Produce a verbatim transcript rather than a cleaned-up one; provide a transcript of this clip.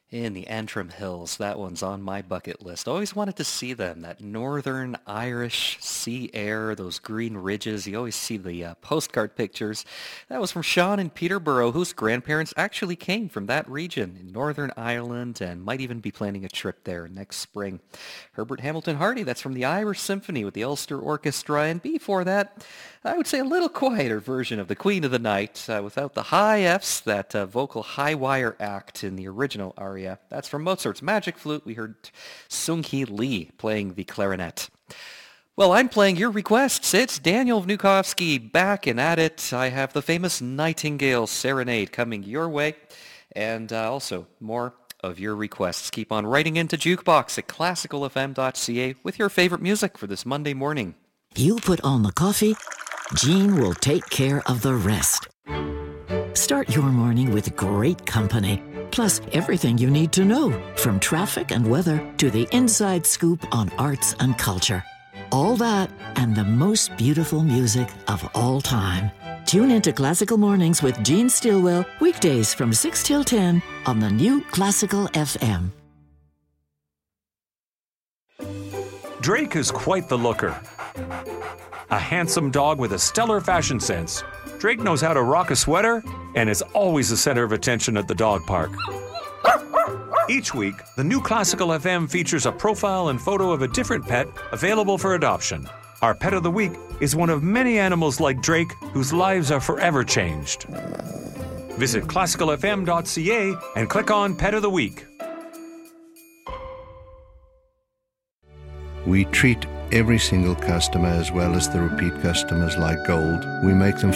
In the Antrim Hills, that one's on my bucket list. Always wanted to see them, that northern Irish sea air, those green ridges. You always see the uh, postcard pictures. That was from Sean in Peterborough, whose grandparents actually came from that region in Northern Ireland and might even be planning a trip there next spring. Herbert Hamilton Hardy, that's from the Irish Symphony with the Ulster Orchestra. And before that, I would say a little quieter version of the Queen of the Night uh, without the high Fs, that uh, vocal high wire act in the original aria. That's from Mozart's Magic Flute. We heard Sung-Hee Lee playing the clarinet. Well, I'm playing your requests. It's Daniel Vnukovsky back and at it. I have the famous Nightingale Serenade coming your way, and uh, also more of your requests. Keep on writing into Jukebox at classical f m dot c a with your favorite music for this Monday morning. You put on the coffee, Jean will take care of the rest. Start your morning with great company, plus everything you need to know, from traffic and weather to the inside scoop on arts and culture. All that and the most beautiful music of all time. Tune into Classical Mornings with Jean Stillwell, weekdays from six till ten on the new Classical F M. Drake is quite the looker. A handsome dog with a stellar fashion sense. Drake knows how to rock a sweater and is always the center of attention at the dog park. Each week, the new Classical F M features a profile and photo of a different pet available for adoption. Our Pet of the Week is one of many animals like Drake whose lives are forever changed. Visit classical f m dot c a and click on Pet of the Week. We treat every single customer as well as the repeat customers like gold. We make them